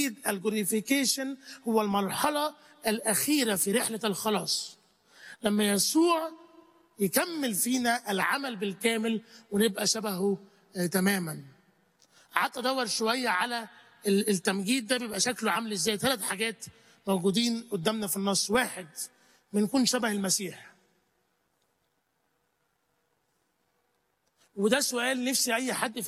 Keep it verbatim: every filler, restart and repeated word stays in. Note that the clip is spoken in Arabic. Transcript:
التجديد الجوريفيكيشن هو المرحلة الأخيرة في رحلة الخلاص، لما يسوع يكمل فينا العمل بالكامل ونبقى شبهه تماما. قعدت ادور شويه على التمجيد ده بيبقى شكله عامل ازاي. ثلاث حاجات موجودين قدامنا في النص. واحد، بنكون شبه المسيح، وده سؤال نفسي اي حد في